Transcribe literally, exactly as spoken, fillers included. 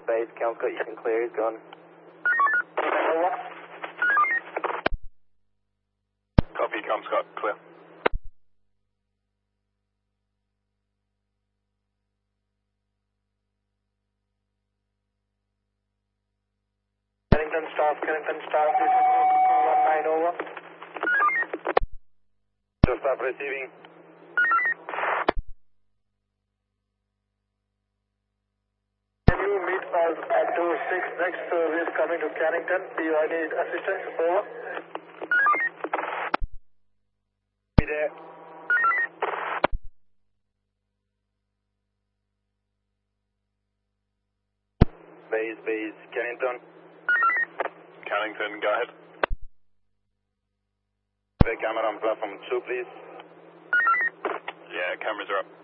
Base, Kelmscott, you can clear, he's gone. Copy, Kelmscott, clear. Kennington staff, Kennington staff, this is one nine over. Just stop receiving. Can you meet us at door six, next service coming to Kennington? Do you need assistance? Over. Be there. Base, base, Kennington. Kennington, go ahead. The camera on platform two, please. Yeah, cameras are up.